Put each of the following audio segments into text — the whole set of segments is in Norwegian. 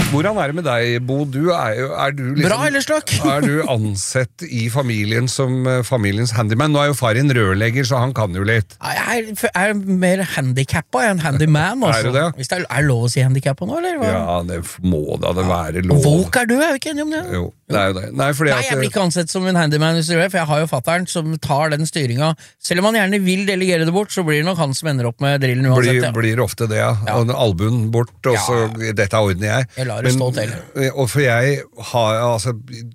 Hvordan det med deg, Bo? Du er du liksom, bra eller sløk? Er du ansett i familien som familiens handyman? Nå jo far en rørlegger, så han kan jo litt. Jeg er mer handicappa enn handyman, altså. Det? Hvis det er lov å si handicappa nå, eller? Hva? Ja, det må da det være lov. Woke er du, er vi ikke enige om det? Jo, det jo det. Nei, jeg blir ikke ansett som en handyman, for jeg har jo fatteren som tar den styringa. Selv om han gjerne vil delegere det bort, så blir det nok han som ender opp med drillen uansett. Blir ofte det, ja. Og albuen bort, og så dette ordner jeg. Jeg lar det stå til. Og for jeg har, altså,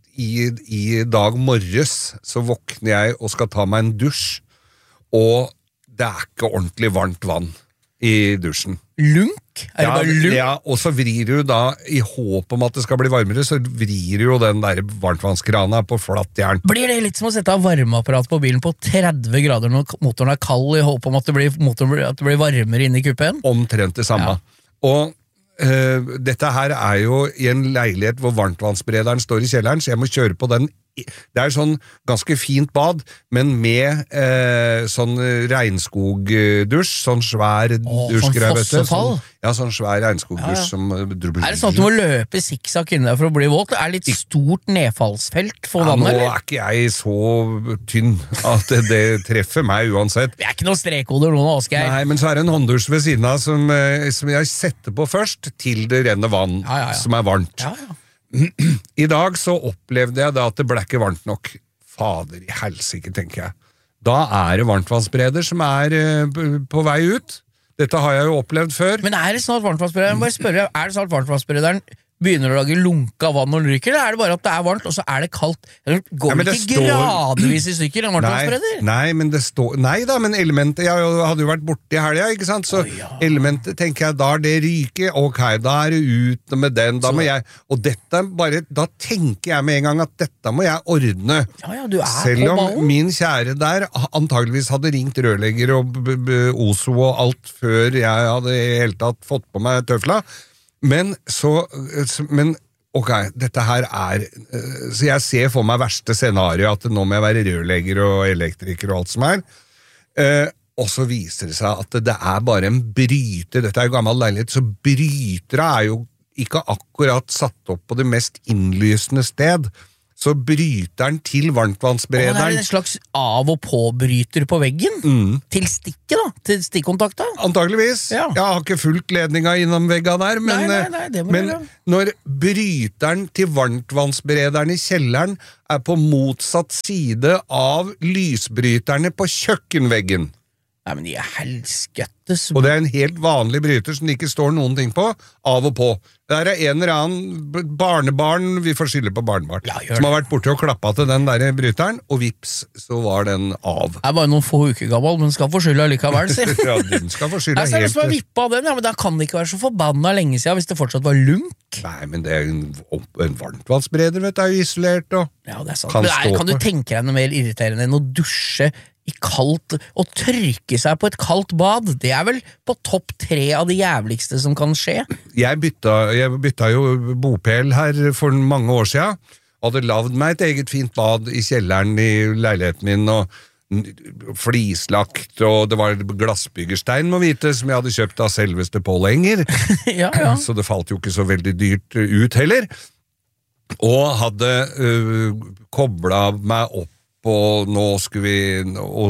i dag morges så våkner jeg og skal ta meg en dusj, og det ikke ordentlig varmt vann i dusjen. Lunk? Det bare lunk? Ja, og så vrir du da, i håp om at det skal bli varmere, så vrir du jo den der varmtvannskrana på flatt jern. Blir det litt som å sette av varmeapparat på bilen på 30 grader når motoren kald, i håp om at det blir varmere inne i kuppen? Omtrent det samme. Og dette her jo i en leilighet hvor varmtvannsberederen står i kjelleren, så jeg må kjøre på den. Det sånn ganske fint bad, men med sånn regnskogdusj, sånn svær dusj. Sånn fossefall? Sånn svær regnskogdusj. Det sånn at du må løpe sikksakk inni der for å bli våt? Det litt stort nedfallsfelt for vannet, eller? Nå ikke jeg så tynn at det treffer meg uansett. Det ikke noen strekkoder noen av oss, Geir. Nei, men så det en hånddusj ved siden av som jeg setter på først, til det renner vann som varmt. I dag så opplevde jeg da at det ble ikke varmt nok. Fader i helsike, tenker jeg. Da det varmtvannsbereder som på vei ut. Dette har jeg jo opplevd før. Men det snart varmtvannsberederen? Bare spørre, det snart varmtvannsberederen begynner å lage lunka vann når den ryker, eller det bare at det varmt, og så det kaldt? Går det ikke gradvis i stykker en varmtvannsbereder? Nei da, men elementet, jeg hadde jo vært borte i helga, ikke sant? Så elementet, tenker jeg, da det ryker, ok, da det ute med den, da må jeg, og dette bare, da tenker jeg med en gang at dette må jeg ordne. Du selv om min kjære der antageligvis hadde ringt rørlegger og Oso og alt før jeg hadde helt tatt fått på meg tøfla. Men ok, dette her så jeg ser for meg verste scenario, at nå må jeg være rørlegger og elektriker og alt som og så viser det seg at det bare en bryter, dette jo gammel leilighet, så brytere jo ikke akkurat satt opp på det mest innlysende sted, så bryteren til varmtvannsberederen... Det en slags av- og påbryter på veggen? Til stikket da? Til stikkontakta? Antageligvis. Jeg har ikke fulgt ledninga innom vegga der, men, nei, det må men når bryteren til varmtvannsberederen i kjelleren på motsatt side av lysbryterne på kjøkkenveggen. Nei, men de helskøttes. Og det en helt vanlig bryter som det ikke står noen ting på, av og på. Det en eller annen barnebarn, vi får skylde på barnebarn, som har vært borte og klappet til den der bryteren, og vips, så var den av. Det bare noen få uker gammel, men skal få skylda likevel, sier. Ja, den skal få skylda helt. Det som har vippet den, men da kan det ikke være så forbanna lenge siden, hvis det fortsatt var lunk. Nei, men det en varmtvannsbereder, vet du, jo isolert, og ja, det sant. Men kan du tenke deg noe mer irriterende enn å dusje i kaldt, og tørke seg på et kaldt bad? Det vel på topp 3 av det jævligste som kan skje. Jeg bytta jo bopel her for mange år siden, og hadde lavd meg et eget fint bad i kjelleren i leiligheten min, og flislagt, og det var glassbyggerstein, må vite, som jeg hadde kjøpt av selveste Paul Enger. Så det falt jo ikke så veldig dyrt ut heller. Og hadde koblet meg opp, og nå skulle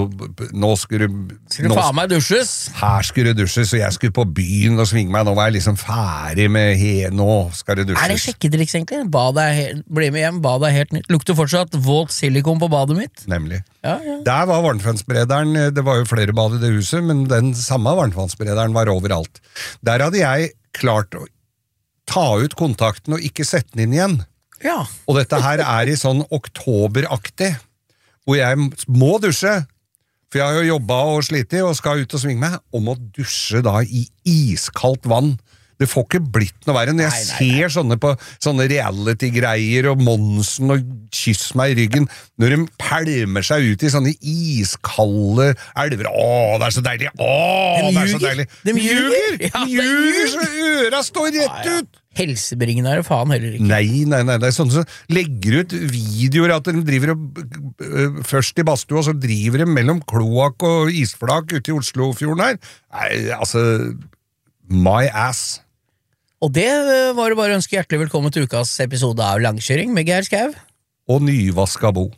du faen meg dusjes? Her skulle det dusjes, og jeg skulle på byen og svinge meg. Nå var jeg liksom ferdig med nå skal det dusjes. Det sjekkedriks egentlig? Bli med hjem, badet helt nytt. Lukter fortsatt våt silikon på badet mitt? Nemlig. Der var varmtvannsberederen, det var jo flere bad i det huset, men den samme varmtvannsberederen var overalt. Der hadde jeg klart å ta ut kontakten og ikke sette den inn igjen. Og dette her i sånn oktoberaktig, hvor jeg må dusje, for jeg har jo jobbet og slitet og skal ut og svinge meg, og må dusje da i iskaldt vann. Det får ikke blitt noe verre. Når jeg ser sånne på sånne reality-greier og Monsen og Kyss meg i ryggen, når de pælmer seg ut i sånne iskalde elver. Det så deilig! Det så deilig! De ljuger! De ljuger så øra står rett ut! Helsebringende det faen heller ikke. Nei, det sånne som legger ut videoer at de driver først i badstua, og så driver de mellom kloak og isflak ute i Oslofjorden her. Nei, altså my ass. Og det var det bare å ønske hjertelig velkommen til ukas episode av Langkjøring med Geir Skau. Og nyvaska Bo.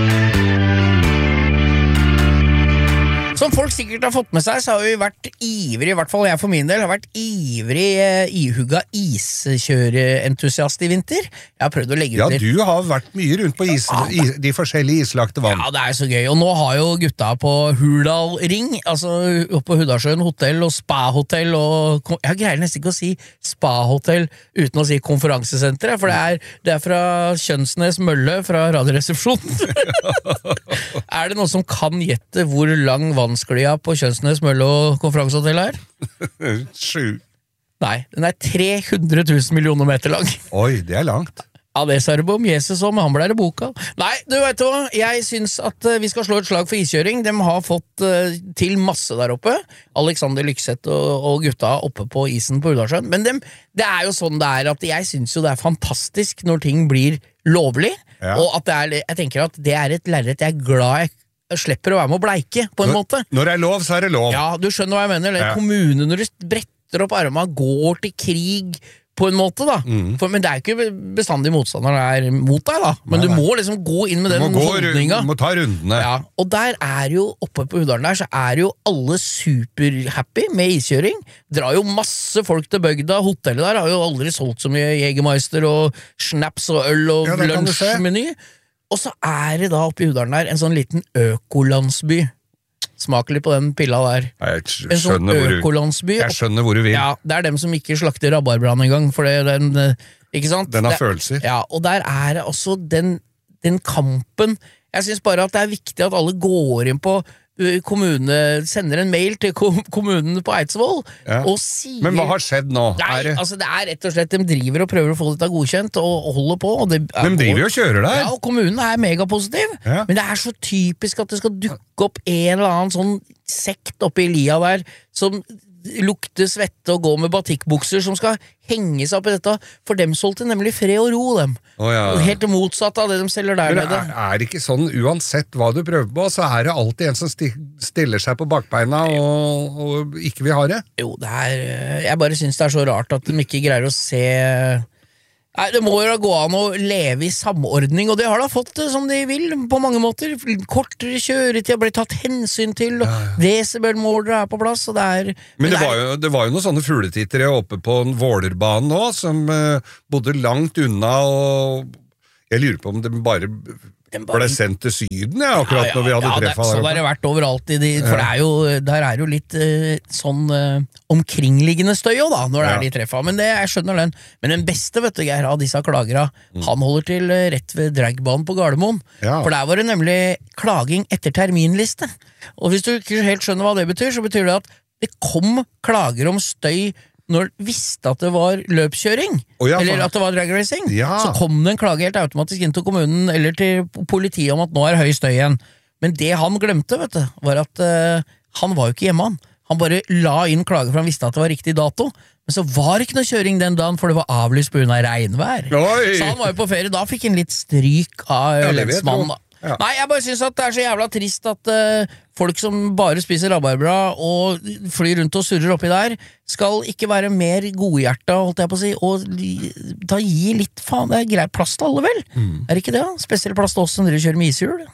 Som folk sikkert har fått med seg, så har vi vært ivrig, i hvert fall jeg for min del, har vært ivrig ihugga iskjøreentusiast i vinter. Jeg har prøvd å legge ut litt. Ja, du har vært mye rundt på de forskjellige islagte vann. Ja, det er så gøy. Og nå har jo gutta på Hurdal Ring, altså oppe på Hudalsjøen hotell og spa-hotell, og jeg greier nesten ikke å si spa-hotell uten å si konferansesenteret, for det er fra Kjønsnes Mølle fra Radioresepsjonen. Er det noen som kan gjette hvor lang vannsklia på Kjønsnes Mølle og konferansehotell er? 7. Nei, den er 300 000 millioner meter lang. Oi, det er langt. Ja, det sa det på om Jesus om, han ble det boka. Nei, du vet hva, jeg synes at vi skal slå et slag for iskjøring. De har fått til masse der oppe. Alexander Lykseth og gutta oppe på isen på Hudalsjøen. Men det er jo sånn det er, at jeg synes jo det er fantastisk når ting blir lovlig, og at jeg tenker at det er et lerret jeg er glad jeg slipper å være med å bleike, på en måte. Når det er lov, så er det lov. Ja, du skjønner hva jeg mener. Kommunen, når du bretter opp armene, går til krig, på en måte da. Men det er ikke bestandig motstander er mot deg da. Men du må liksom gå inn med den holdninga. Du må ta rundene. Ja, og der er jo, oppe på Hudalen der, så er jo alle superhappy med iskjøring. Drar jo masse folk til bygda. Hotellet der har jo aldri solgt så mye Jegermeister og snaps og øl og lunsjmeny. Og så er det da oppe i Hudalen der en sånn liten økolandsby. Smak litt på den pilla der. Jeg skjønner hvor du vil. Ja, det er dem som ikke slakter rabarbraen engang, for den, ikke sant? Den har følelser. Ja, og der er det også den kampen. Jeg synes bare at det er viktig at alle går inn på sender en mail til kommunen på Eidsvoll og sier... Men hva har skjedd nå? Nei, altså det er rett og slett, de driver og prøver å få dette godkjent og holder på. Og de driver og kjører der? Ja, og kommunen er megapositiv. Men det er så typisk at det skal dukke opp en eller annen sånn sekt oppe i lia der, som lukter svette og gå med batikkbukser som skal henge seg opp i dette, for dem solgte nemlig fred og ro, dem. Helt motsatt av det de selger der nede. Men er det ikke sånn, uansett hva du prøver på, så er det alltid en som stiller seg på bakbeina og ikke vil ha det? Jo, jeg bare synes det er så rart at de ikke greier å se... Nei, det må jo gå an å leve i samordning, og det har da fått som de vil, på mange måter. Kortere kjøretid har blitt tatt hensyn til, og decibelmålere er på plass, og det er... Men det var jo noen sånne fugletittere oppe på Vålerbanen nå, som bodde langt unna, og jeg lurer på om de bare ble sendt til Syden, akkurat når vi hadde treffet der. Så har det vært overalt, for der er jo litt sånn omkringliggende støy også da, når det er de treffet, men jeg skjønner den. Men den beste, vet du, Geir, av disse klagere, han holder til rett ved dragbanen på Gardermoen, for der var det nemlig klaging etter terminliste. Og hvis du ikke helt skjønner hva det betyr, så betyr det at det kom klager om støy når de visste at det var løpskjøring, eller at det var dragracing, så kom det en klage helt automatisk inn til kommunen eller til politiet om at nå er høy støy igjen. Men det han glemte, vet du, var at han var jo ikke hjemme. Han bare la inn klage, for han visste at det var riktig dato. Men så var det ikke noe kjøring den dagen, for det var avlyst på grunn av regnvær. Så han var jo på ferie, da fikk han litt stryk av lensmannen da. Nei, jeg bare synes at det er så jævla trist at folk som bare spiser rabarbra og flyr rundt og surrer oppi der, skal ikke være mer godhjerta, holdt jeg på å si, og da gi litt faen, det er greit plass til alle vel? Er det ikke det? Spesielt plass til oss som kjører med ishjul.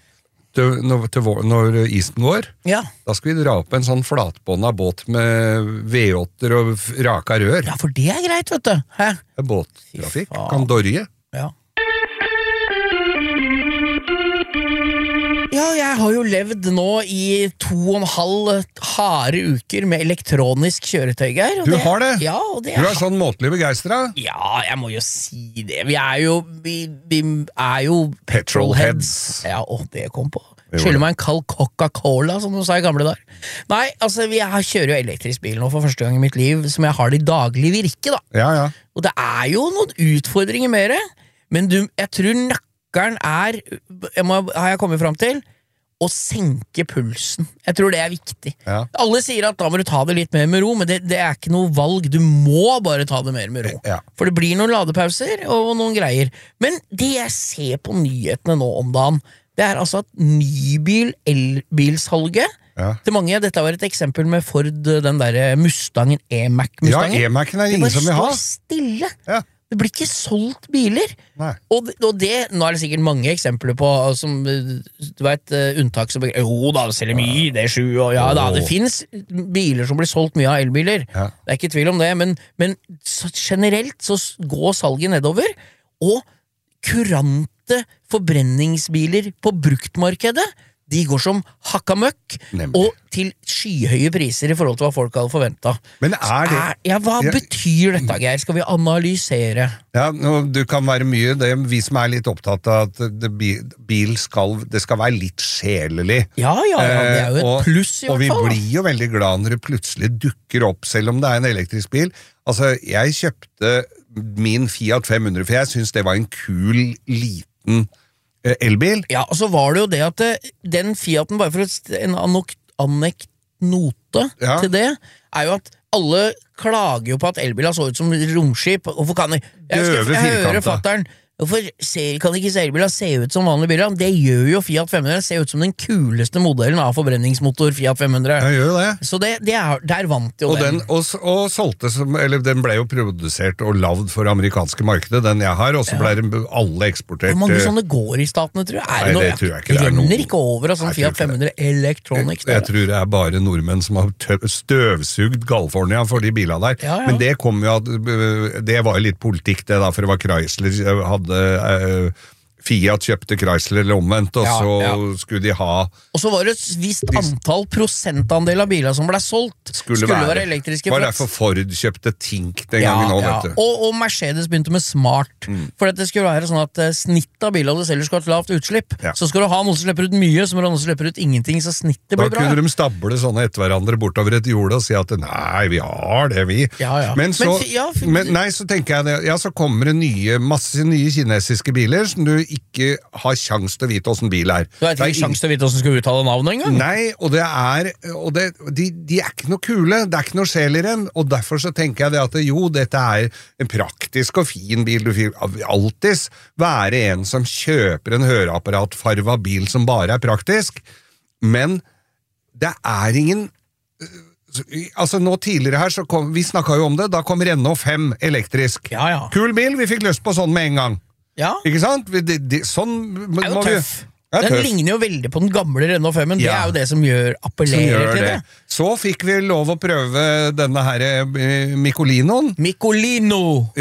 Når isen går, da skal vi dra opp en sånn flatbånda båt med V8-er og raka rør. Ja, for det er greit, vet du. Hæ? Båttrafikk, kan dorge. Ja, jeg har jo levd nå i 2,5 harde uker med elektronisk kjøretøy, Geir. Du har det? Ja, og det du er sånn måtelig begeistret? Ja, jeg må jo si det. Vi er jo petrolheads. Ja, det kom på. Skylder meg en kald Coca-Cola, som de sa i gamle der. Nei, altså, jeg kjører jo elektrisk bil nå for første gang i mitt liv, som jeg har det i daglig virke, da. Og det er jo noen utfordringer med det, men jeg tror nøkkelen har jeg kommet frem til, å senke pulsen. Jeg tror det er viktig. Alle sier at da må du ta det litt mer med ro, men det er ikke noe valg. Du må bare ta det mer med ro. For det blir noen ladepauser og noen greier. Men det jeg ser på nyhetene nå om dagen, det er altså at nybil-elbilsalget til mange, dette var et eksempel med Ford, den der Mustangen, E-Mac-Mustangen. Ja, E-Macen ingen som vil ha. Det bare står stille. Ja. Det blir ikke solgt biler. Nei. Og det, nå er det sikkert mange eksempler på, som, du vet, unntak som, jo da, det selger mye, det 7, og ja da, det finnes biler som blir solgt mye av elbiler. Ja. Det er ikke tvil om det, men generelt så går salget nedover, og kurante forbrenningsbiler på bruktmarkedet, de går som hakka møkk, og til skyhøye priser i forhold til hva folk hadde forventet. Men det... Ja, hva betyr dette, Geir? Skal vi analysere? Ja, du kan være mye, vi som er litt opptatt av at det skal være litt sjelelig. Ja, det er jo et pluss i hvert fall. Og vi blir jo veldig glad når det plutselig dukker opp, selv om det er en elektrisk bil. Altså, jeg kjøpte min Fiat 500, for jeg synes det var en kul, liten elbil. Ja, og så var det jo det at den Fiaten, bare for en anekdote til det, er jo at alle klager jo på at elbiler så ut som romskip. Hvorfor kan jeg hører fatteren, hvorfor kan ikke elbiler se ut som vanlige biler? Det gjør jo Fiat 500, se ut som den kuleste modellen av forbrenningsmotor Fiat 500. Ja, gjør det. Så der vant jo den. Og solgte eller den ble jo produsert og lavd for amerikanske markedet, den jeg har, og så ble alle eksportert. Hvor mange sånne går i statene, tror jeg? Nei, det tror jeg ikke. Det renner ikke over av sånn Fiat 500 Electronics. Jeg tror det er bare nordmenn som har støvsugd California for de bilene der. Ja. Men det kom jo det var jo litt politikk det da, for det var Chrysler hadde Fiat kjøpte Chrysler eller omvendt, og så skulle de ha... Og så var det et visst antall prosentandel av biler som ble solgt skulle være elektriske. Var derfor Ford kjøpte Tink den gangen nå, vet du. Og Mercedes begynte med Smart, for det skulle være sånn at snittet av biler du selger skal ha et lavt utslipp. Så skal du ha noen som slipper ut mye, så må du ha noen som slipper ut ingenting, så snittet blir bra. Da kunne de stable sånne etter hverandre bortover et jord og si at nei, vi har det, vi. Men så tenker jeg det, så kommer det masse nye kinesiske biler som du ikke har sjans til å vite hvordan bil er. Du har ikke sjans til å vite hvordan du skal uttale navnet engang? Nei, og de er ikke noe kule, det er ikke noe sjel i dem, og derfor så tenker jeg det at dette er en praktisk og fin bil. Du vil alltid være en som kjøper en høreapparatfarva bil som bare er praktisk, men det er ingen... Altså nå tidligere her, vi snakket jo om det, da kom Renault 5 elektrisk. Kul bil, vi fikk lyst på sånn med en gang. Ikke sant? Sånn er jo tøff. Den ligner jo veldig på den gamle Renault 5, men det er jo det som appellerer til det. Så fikk vi lov å prøve denne her Microlinoen. Microlino!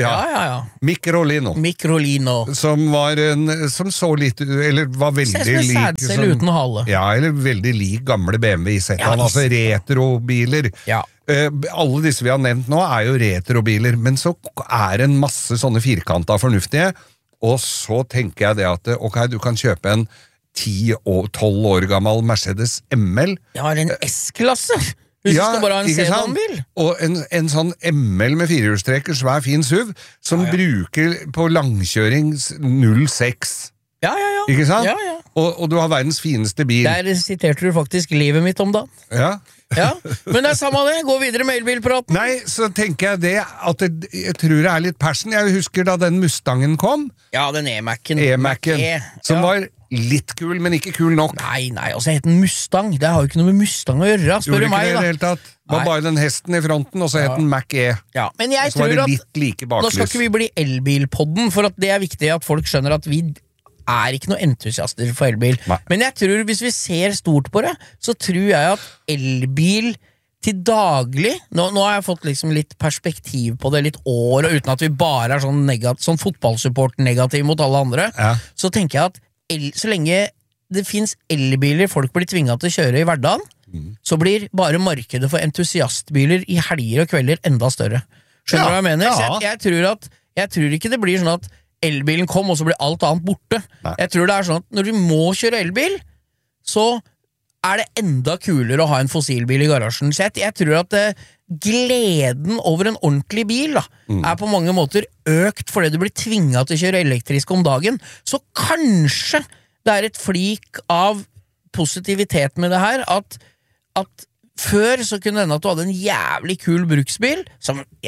Microlino. Som så litt, eller var veldig lik... Sædsel uten hale. Ja, eller veldig lik gamle BMW i setan, altså retrobiler. Alle disse vi har nevnt nå er jo retrobiler, men så er en masse sånne firkanta fornuftige, og så tenker jeg det at ok, du kan kjøpe en 10-12 år gammel Mercedes ML. Ja, eller en S-klasse. Hvis du skal bare ha en sedanbil. Og en sånn ML med firehjulstrekker, svær fin SUV, som bruker på langkjøring 0,6. Ikke sant? Og du har verdens fineste bil. Der siterte du faktisk livet mitt om dagen. Men det er samme det, gå videre med elbilpraten. Nei, så tenker jeg det at jeg tror det er litt passion. Jeg husker da den Mustangen kom. Ja, den E-Mac'en. Som var litt kul, men ikke kul nok. Nei, og så het den Mustang. Det har jo ikke noe med Mustang å gjøre, spør du meg da. Det var bare den hesten i fronten, og så het den Mac-E. Men jeg tror at nå skal ikke vi bli elbilpodden, for at det er viktig at folk skjønner at vi er ikke noe entusiaster for elbil. Men jeg tror, hvis vi ser stort på det, så tror jeg at elbil til daglig, nå har jeg fått liksom litt perspektiv på det, litt år, og uten at vi bare er sånn fotballsupport negativ mot alle andre, så tenker jeg at så lenge det finnes elbiler folk blir tvinget til å kjøre i hverdagen, så blir bare markedet for entusiastbiler i helger og kvelder enda større. Skjønner du hva jeg mener? Så jeg tror ikke det blir sånn at elbilen kom, og så blir alt annet borte. Jeg tror det er sånn at når du må kjøre elbil, så er det enda kulere å ha en fossilbil i garasjen. Så jeg tror at gleden over en ordentlig bil er på mange måter økt fordi du blir tvinget til å kjøre elektrisk om dagen. Så kanskje det er et flik av positivitet med det her, at før så kunne det hende at du hadde en jævlig kul bruksbil, som jeg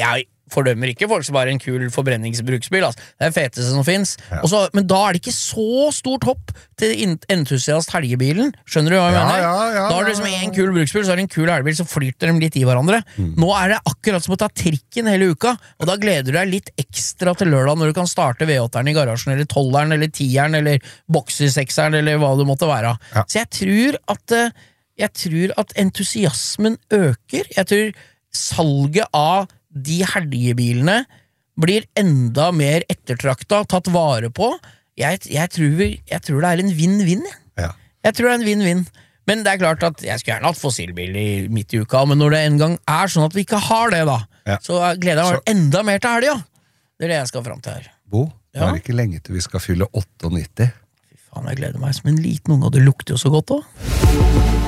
fordømmer ikke folk som har en kul forbrenningsbruksbil, altså. Det feteste som finnes. Men da det ikke så stort hopp til entusiast helgebilen, skjønner du hva jeg mener? Da det liksom en kul bruksbil, så det en kul helgebil, så flyter de litt i hverandre. Nå det akkurat som å ta trikken hele uka, og da gleder du deg litt ekstra til lørdag når du kan starte V8-eren i garasjen, eller 12-eren, eller 10-eren, eller Boxer-6-eren, eller hva det måtte være. Så jeg tror at entusiasmen øker. Jeg tror salget av de helgebilene blir enda mer ettertrakta, tatt vare på. Jeg tror det en vinn-vinn. Jeg tror det en vinn-vinn. Men det klart at jeg skulle gjerne hatt fossilbil midt i uka, men når det en gang sånn at vi ikke har det da, så gleder jeg meg enda mer til helga. Det det jeg skal fram til her. Bo, det ikke lenge til vi skal fylle 98. Fy faen, jeg gleder meg som en liten unge, og det lukter jo så godt også.